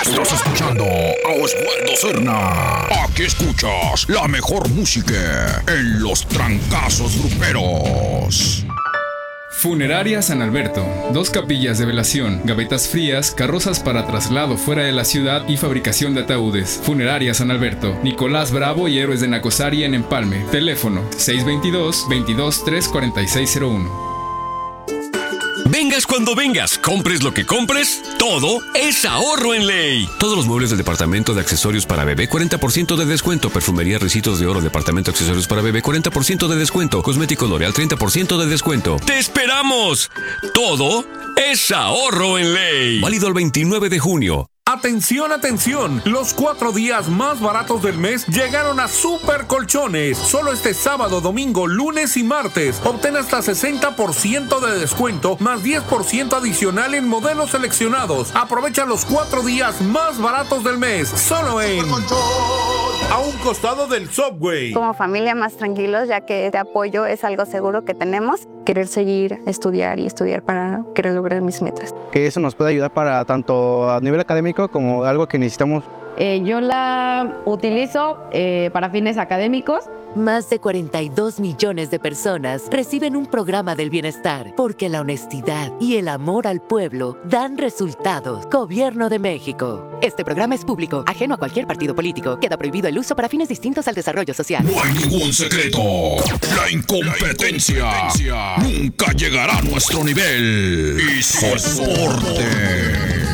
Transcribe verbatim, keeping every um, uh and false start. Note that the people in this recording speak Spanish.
Estás escuchando a Oswaldo Cerna. Aquí escuchas la mejor música en los trancazos gruperos. Funeraria San Alberto. Dos capillas de velación, gavetas frías, carrozas para traslado fuera de la ciudad y fabricación de ataúdes. Funeraria San Alberto. Nicolás Bravo y Héroes de Nacosari en Empalme. Teléfono seis dos dos, veintidós, tres cuarenta y seis cero uno. Vengas cuando vengas, compres lo que compres, todo es ahorro en Ley. Todos los muebles del departamento de accesorios para bebé, cuarenta por ciento de descuento. Perfumería Ricitos de Oro, departamento de accesorios para bebé, cuarenta por ciento de descuento. Cosmético L'Oreal, treinta por ciento de descuento. ¡Te esperamos! Todo es ahorro en Ley. Válido el veintinueve de junio. Atención, atención, los cuatro días más baratos del mes llegaron a Super Colchones. Solo este sábado, domingo, lunes y martes. Obtén hasta sesenta por ciento de descuento más diez por ciento adicional en modelos seleccionados. Aprovecha los cuatro días más baratos del mes. Solo en... a un costado del Subway. Como familia más tranquilos, ya que este apoyo es algo seguro que tenemos. Querer seguir, estudiar y estudiar para querer lograr mis metas. Que eso nos puede ayudar para tanto a nivel académico como algo que necesitamos. Eh, yo la utilizo eh, para fines académicos. Más de cuarenta y dos millones de personas reciben un programa del bienestar porque la honestidad y el amor al pueblo dan resultados. Gobierno de México. Este programa es público, ajeno a cualquier partido político. Queda prohibido el uso para fines distintos al desarrollo social. No hay ningún secreto. La incompetencia, La incompetencia nunca llegará a nuestro nivel. Y soporte.